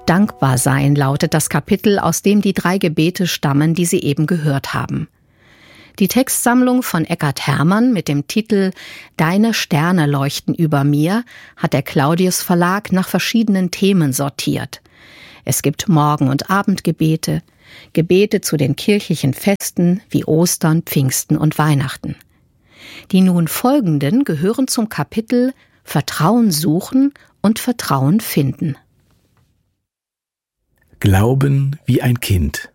Dankbar sein lautet das Kapitel, aus dem die 3 Gebete stammen, die Sie eben gehört haben. Die Textsammlung von Eckhard Hermann mit dem Titel »Deine Sterne leuchten über mir« hat der Claudius Verlag nach verschiedenen Themen sortiert. Es gibt Morgen- und Abendgebete, Gebete zu den kirchlichen Festen wie Ostern, Pfingsten und Weihnachten. Die nun folgenden gehören zum Kapitel Vertrauen suchen und Vertrauen finden. Glauben wie ein Kind.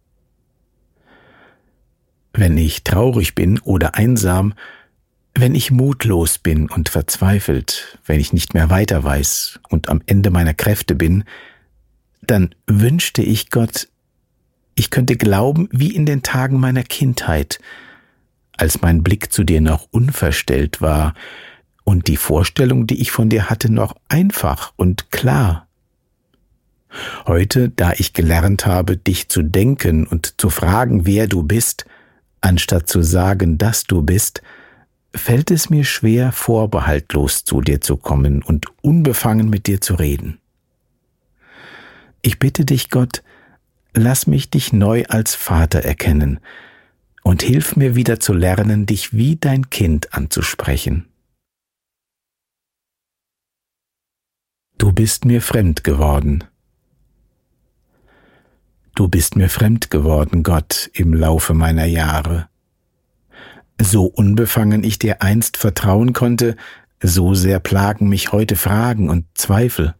Wenn ich traurig bin oder einsam, wenn ich mutlos bin und verzweifelt, wenn ich nicht mehr weiter weiß und am Ende meiner Kräfte bin, dann wünschte ich Gott, ich könnte glauben wie in den Tagen meiner Kindheit, als mein Blick zu dir noch unverstellt war und die Vorstellung, die ich von dir hatte, noch einfach und klar. Heute, da ich gelernt habe, dich zu denken und zu fragen, wer du bist, anstatt zu sagen, dass du bist, fällt es mir schwer, vorbehaltlos zu dir zu kommen und unbefangen mit dir zu reden. Ich bitte dich, Gott, lass mich dich neu als Vater erkennen und hilf mir wieder zu lernen, dich wie dein Kind anzusprechen. Du bist mir fremd geworden. Du bist mir fremd geworden, Gott, im Laufe meiner Jahre. So unbefangen ich dir einst vertrauen konnte, so sehr plagen mich heute Fragen und Zweifel.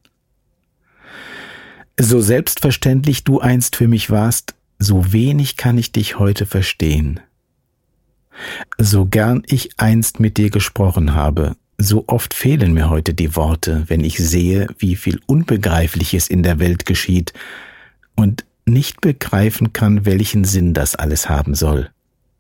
So selbstverständlich du einst für mich warst, so wenig kann ich dich heute verstehen. So gern ich einst mit dir gesprochen habe, so oft fehlen mir heute die Worte, wenn ich sehe, wie viel Unbegreifliches in der Welt geschieht und nicht begreifen kann, welchen Sinn das alles haben soll.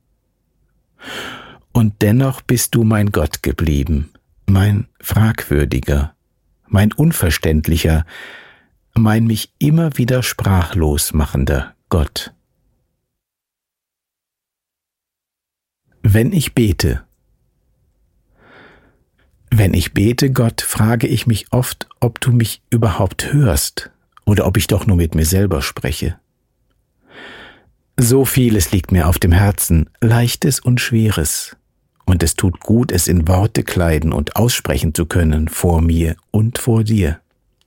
Und dennoch bist du mein Gott geblieben, mein fragwürdiger, mein unverständlicher, mein mich immer wieder sprachlos machender Gott. Wenn ich bete, Gott, frage ich mich oft, ob du mich überhaupt hörst oder ob ich doch nur mit mir selber spreche. So vieles liegt mir auf dem Herzen, Leichtes und Schweres, und es tut gut, es in Worte kleiden und aussprechen zu können, vor mir und vor dir.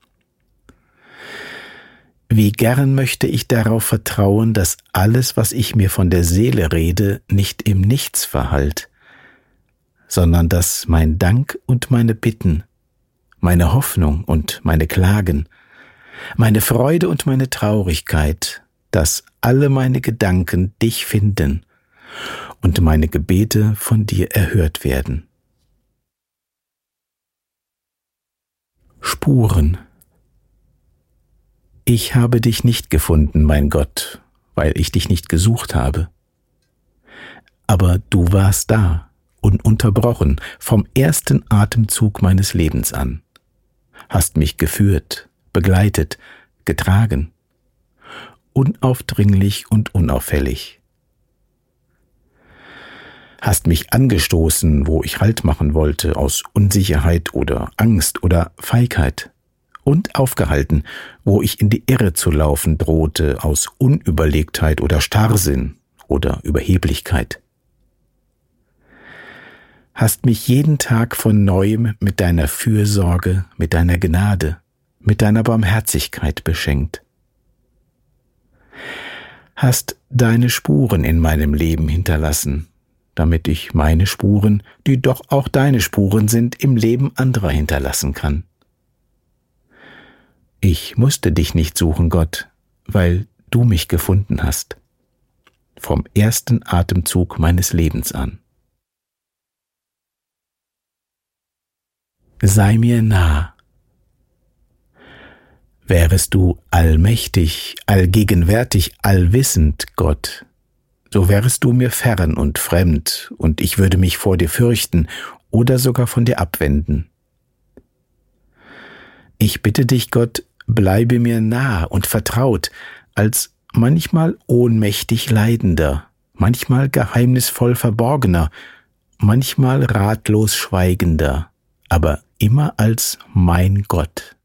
Wie gern möchte ich darauf vertrauen, dass alles, was ich mir von der Seele rede, nicht im Nichts verhallt, sondern dass mein Dank und meine Bitten, meine Hoffnung und meine Klagen, meine Freude und meine Traurigkeit, dass alle meine Gedanken dich finden und meine Gebete von dir erhört werden. Spuren. Ich habe dich nicht gefunden, mein Gott, weil ich dich nicht gesucht habe. Aber du warst da, ununterbrochen, vom ersten Atemzug meines Lebens an, hast mich geführt, begleitet, getragen, unaufdringlich und unauffällig. Hast mich angestoßen, wo ich Halt machen wollte, aus Unsicherheit oder Angst oder Feigheit, und aufgehalten, wo ich in die Irre zu laufen drohte, aus Unüberlegtheit oder Starrsinn oder Überheblichkeit. Hast mich jeden Tag von Neuem mit deiner Fürsorge, mit deiner Gnade, mit deiner Barmherzigkeit beschenkt. Hast deine Spuren in meinem Leben hinterlassen, damit ich meine Spuren, die doch auch deine Spuren sind, im Leben anderer hinterlassen kann. Ich musste dich nicht suchen, Gott, weil du mich gefunden hast, vom ersten Atemzug meines Lebens an. Sei mir nah. Wärest du allmächtig, allgegenwärtig, allwissend, Gott, so wärest du mir fern und fremd, und ich würde mich vor dir fürchten oder sogar von dir abwenden. Ich bitte dich, Gott, bleibe mir nah und vertraut, als manchmal ohnmächtig Leidender, manchmal geheimnisvoll Verborgener, manchmal ratlos Schweigender, aber immer als mein Gott.